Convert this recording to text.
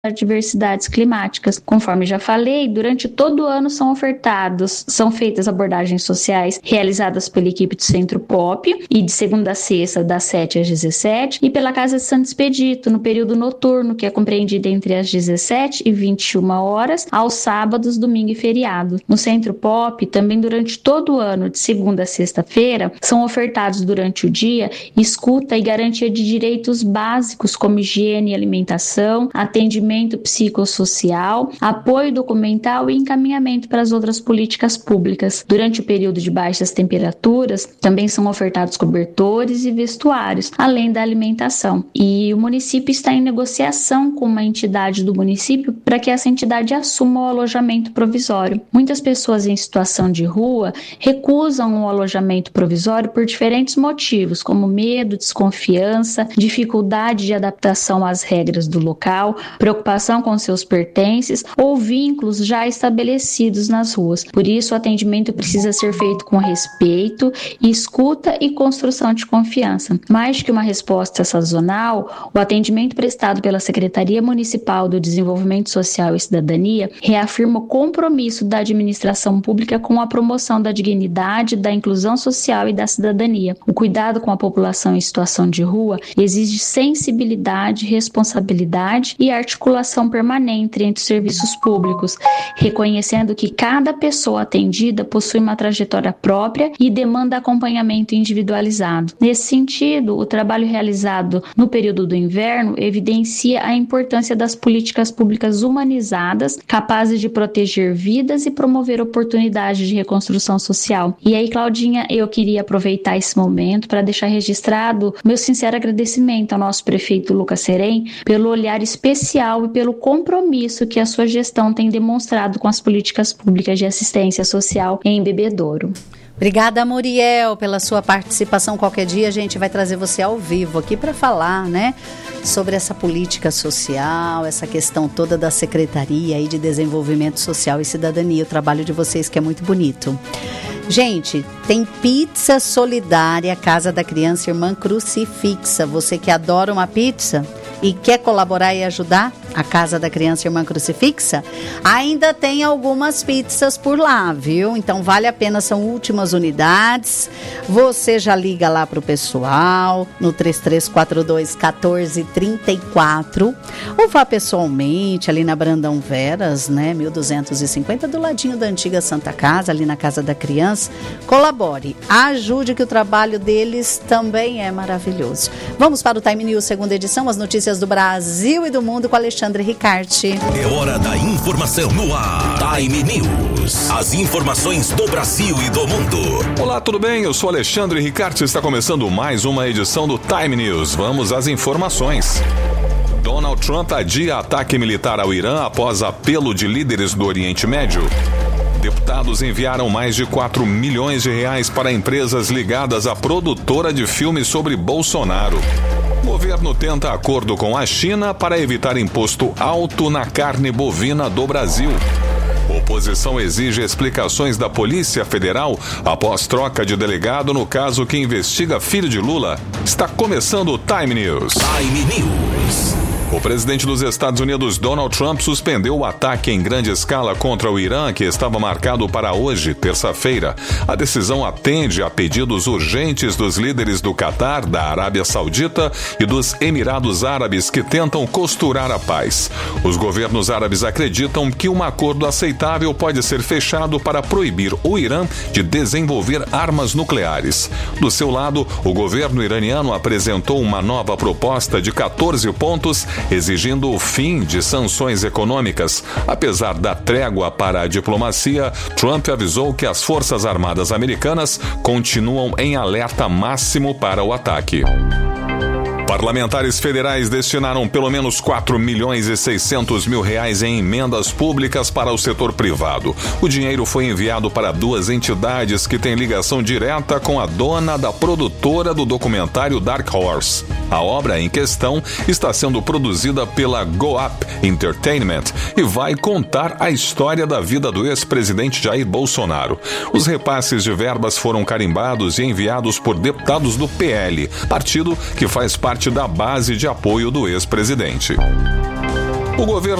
adversidades climáticas. Conforme já falei, durante todo o ano são feitas abordagens sociais realizadas pela equipe do Centro Pop e de segunda a sexta, das 7 às 17, e pela Casa de Santo Expedito, no período noturno, que é compreendido entre as 17 e 21 horas, aos sábados, domingo e feriado. No Centro Pop, também durante todo o ano, de segunda a sexta-feira, são ofertados durante o dia escuta e garantia de direitos básicos como higiene e alimentação, atendimento psicossocial, apoio documental e encaminhamento para as outras políticas públicas. Durante o período de baixas temperaturas, também são ofertados cobertores e vestuários, além da alimentação. E o município está em negociação com uma entidade do município para que essa entidade assuma o alojamento provisório. Muitas pessoas em situação de rua recusam o alojamento provisório por diferentes motivos, como medo, desconfiança, dificuldade de adaptação às regras do local, preocupação com seus pertences ou vínculos já estabelecidos nas ruas. Por isso, o atendimento precisa ser feito com respeito, escuta e construção de confiança. Mais que uma resposta sazonal, o atendimento prestado pela Secretaria Municipal do Desenvolvimento Social e Cidadania reafirma o compromisso da administração pública com a promoção da dignidade, da inclusão social e da cidadania. O cuidado com a população em situação de rua exige sensibilidade, responsabilidade e articulação permanente entre os serviços públicos, reconhecendo que cada pessoa atendida possui uma trajetória própria e demanda acompanhamento individualizado. Nesse sentido, o trabalho realizado no período do inverno evidencia a importância das políticas públicas humanizadas, capazes de proteger vidas e promover oportunidades de reconstrução social. E aí, Claudinha, eu queria aproveitar esse momento para deixar registrado meu sincero agradecimento ao nosso prefeito Lucas Serem pelo olhar especial e pelo compromisso que a sua gestão tem demonstrado com as políticas públicas de assistência social em Bebedouro. Obrigada, Muriel, pela sua participação. Qualquer dia a gente vai trazer você ao vivo aqui para falar, né, sobre essa política social, essa questão toda da Secretaria aí de Desenvolvimento Social e Cidadania, o trabalho de vocês que é muito bonito. Gente, tem pizza solidária Casa da Criança Irmã Crucifixa. Você que adora uma pizza e quer colaborar e ajudar a Casa da Criança Irmã Crucifixa, ainda tem algumas pizzas por lá, viu? Então vale a pena, são últimas unidades. Você já liga lá pro pessoal no 3342-1434 ou vá pessoalmente ali na Brandão Veras, né, 1250, do ladinho da antiga Santa Casa, ali na Casa da Criança. Colabore, ajude, que o trabalho deles também é maravilhoso. Vamos para o Time News, segunda edição, as notícias do Brasil e do mundo com Alexandre Ricarte. É hora da informação no ar. Time News. As informações do Brasil e do mundo. Olá, tudo bem? Eu sou Alexandre Ricarte e está começando mais uma edição do Time News. Vamos às informações. Donald Trump adia ataque militar ao Irã após apelo de líderes do Oriente Médio. Deputados enviaram mais de 4 milhões de reais para empresas ligadas à produtora de filmes sobre Bolsonaro. O governo tenta acordo com a China para evitar imposto alto na carne bovina do Brasil. Oposição exige explicações da Polícia Federal após troca de delegado no caso que investiga filho de Lula. Está começando o Time News. Time News. O presidente dos Estados Unidos, Donald Trump, suspendeu o ataque em grande escala contra o Irã, que estava marcado para hoje, terça-feira. A decisão atende a pedidos urgentes dos líderes do Catar, da Arábia Saudita e dos Emirados Árabes, que tentam costurar a paz. Os governos árabes acreditam que um acordo aceitável pode ser fechado para proibir o Irã de desenvolver armas nucleares. Do seu lado, o governo iraniano apresentou uma nova proposta de 14 pontos, exigindo o fim de sanções econômicas. Apesar da trégua para a diplomacia, Trump avisou que as Forças Armadas americanas continuam em alerta máximo para o ataque. Parlamentares federais destinaram pelo menos 4 milhões e 600 mil reais em emendas públicas para o setor privado. O dinheiro foi enviado para 2 entidades que têm ligação direta com a dona da produtora do documentário Dark Horse. A obra em questão está sendo produzida pela Go Up Entertainment e vai contar a história da vida do ex-presidente Jair Bolsonaro. Os repasses de verbas foram carimbados e enviados por deputados do PL, partido que faz parte da base de apoio do ex-presidente. O governo